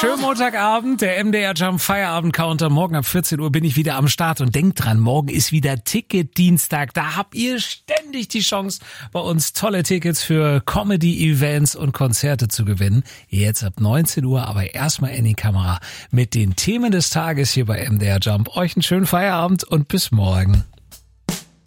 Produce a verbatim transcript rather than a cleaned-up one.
Schönen Montagabend, der M D R Jump Feierabend-Counter. Morgen ab vierzehn Uhr bin ich wieder am Start und denkt dran, morgen ist wieder Ticket-Dienstag. Da habt ihr ständig die Chance, bei uns tolle Tickets für Comedy-Events und Konzerte zu gewinnen. Jetzt ab neunzehn Uhr, aber erstmal in die Kamera mit den Themen des Tages hier bei M D R Jump. Euch einen schönen Feierabend und bis morgen.